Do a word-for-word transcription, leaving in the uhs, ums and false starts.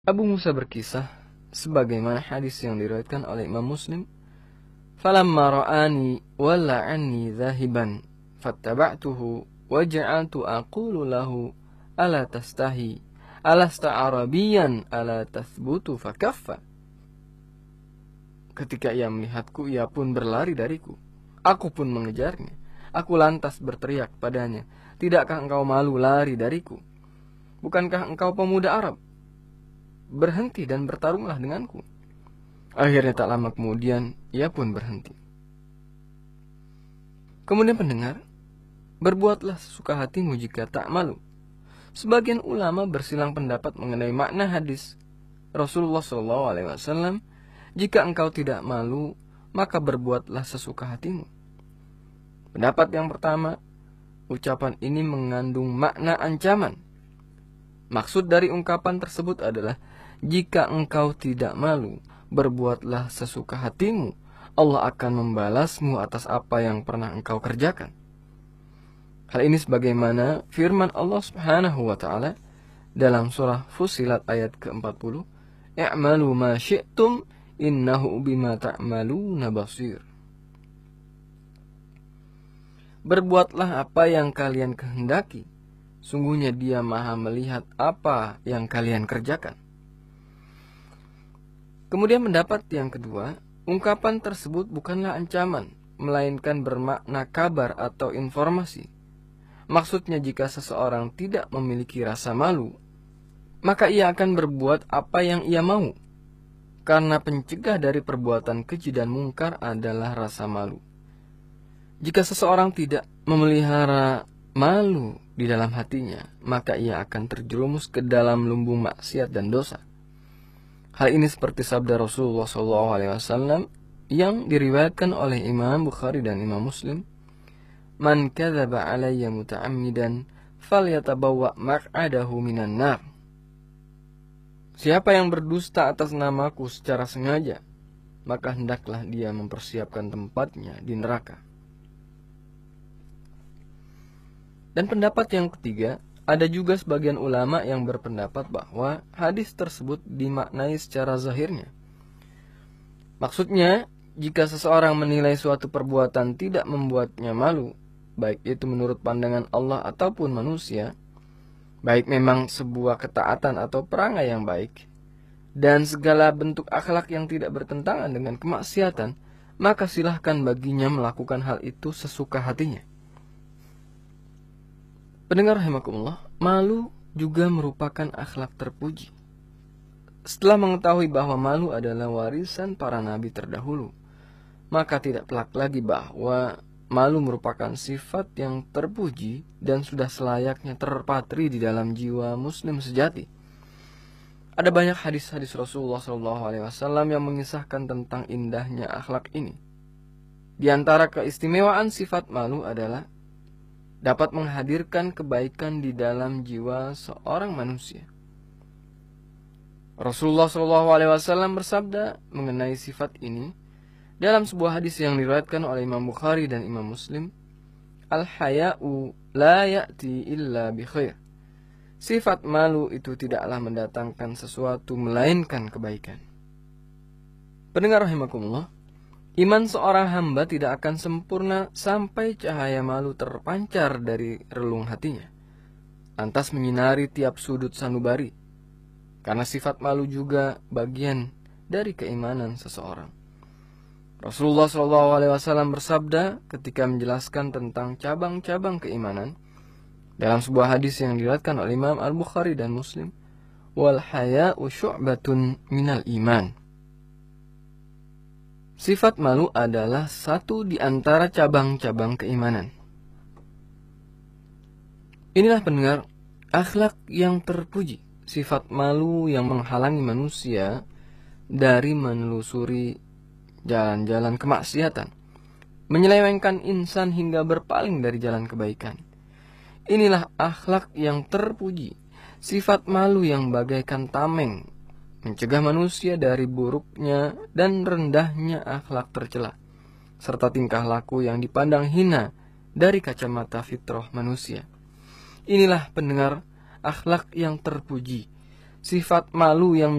Abu Musa berkisah, sebagaimana hadis yang diriwayatkan oleh Imam Muslim, "Falamma ra'ani walla anni dhahiban, fattaba'tuhu wa ja'altu aqulu lahu, ala tastahi, alasta arabiyan, ala tathbutu fakaffa." Ketika ia melihatku, ia pun berlari dariku. Aku pun mengejarnya. Aku lantas berteriak padanya, "Tidakkah engkau malu lari dariku? Bukankah engkau pemuda Arab? Berhenti dan bertarunglah denganku." Akhirnya tak lama kemudian ia pun berhenti. Kemudian pendengar, berbuatlah sesuka hatimu jika tak malu. Sebagian ulama bersilang pendapat mengenai makna hadis Rasulullah shallallahu alaihi wasallam, "Jika engkau tidak malu, maka berbuatlah sesuka hatimu." Pendapat yang pertama, ucapan ini mengandung makna ancaman. Maksud dari ungkapan tersebut adalah, jika engkau tidak malu, berbuatlah sesuka hatimu. Allah akan membalasmu atas apa yang pernah engkau kerjakan. Hal ini sebagaimana firman Allah Subhanahu wa taala dalam surah Fussilat ayat keempat puluh, "I'malu ma syi'tum innahu bima ta'maluna basir." Berbuatlah apa yang kalian kehendaki, sungguhnya Dia Maha melihat apa yang kalian kerjakan. Kemudian pendapat yang kedua, ungkapan tersebut bukanlah ancaman, melainkan bermakna kabar atau informasi. Maksudnya, jika seseorang tidak memiliki rasa malu, maka ia akan berbuat apa yang ia mau. Karena pencegah dari perbuatan keji dan mungkar adalah rasa malu. Jika seseorang tidak memelihara malu di dalam hatinya, maka ia akan terjerumus ke dalam lumbung maksiat dan dosa. Hal ini seperti sabda Rasulullah shallallahu alaihi wasallam yang diriwayatkan oleh Imam Bukhari dan Imam Muslim, "Man kadzaba alayya muta'ammidan falyatabawwa maq'adahu minan nar." Siapa yang berdusta atas namaku secara sengaja, maka hendaklah dia mempersiapkan tempatnya di neraka. Dan pendapat yang ketiga, ada juga sebagian ulama yang berpendapat bahwa hadis tersebut dimaknai secara zahirnya. Maksudnya, jika seseorang menilai suatu perbuatan tidak membuatnya malu, baik itu menurut pandangan Allah ataupun manusia, baik memang sebuah ketaatan atau perangai yang baik, dan segala bentuk akhlak yang tidak bertentangan dengan kemaksiatan, maka silahkan baginya melakukan hal itu sesuka hatinya. Pendengar rahimakumullah, malu juga merupakan akhlak terpuji. Setelah mengetahui bahwa malu adalah warisan para nabi terdahulu, maka tidak pelak lagi bahwa malu merupakan sifat yang terpuji dan sudah selayaknya terpatri di dalam jiwa muslim sejati. Ada banyak hadis-hadis Rasulullah shallallahu alaihi wasallam yang mengisahkan tentang indahnya akhlak ini. Di antara keistimewaan sifat malu adalah dapat menghadirkan kebaikan di dalam jiwa seorang manusia. Rasulullah shallallahu alaihi wasallam bersabda mengenai sifat ini dalam sebuah hadis yang diriwayatkan oleh Imam Bukhari dan Imam Muslim, "Al-haya'u la ya'ti illa bi khair." Sifat malu itu tidaklah mendatangkan sesuatu melainkan kebaikan. Pendengar rahimakumullah, iman seorang hamba tidak akan sempurna sampai cahaya malu terpancar dari relung hatinya, lantas menyinari tiap sudut sanubari. Karena sifat malu juga bagian dari keimanan seseorang. Rasulullah shallallahu alaihi wasallam bersabda ketika menjelaskan tentang cabang-cabang keimanan dalam sebuah hadis yang diriwayatkan oleh Imam Al-Bukhari dan Muslim, "Wal haya'u syu'batun minal iman." Sifat malu adalah satu di antara cabang-cabang keimanan. Inilah pendengar, akhlak yang terpuji, sifat malu yang menghalangi manusia dari menelusuri jalan-jalan kemaksiatan, menyelewengkan insan hingga berpaling dari jalan kebaikan. Inilah akhlak yang terpuji, sifat malu yang bagaikan tameng, mencegah manusia dari buruknya dan rendahnya akhlak tercela, serta tingkah laku yang dipandang hina dari kacamata fitrah manusia. Inilah pendengar, akhlak yang terpuji, Sifat malu yang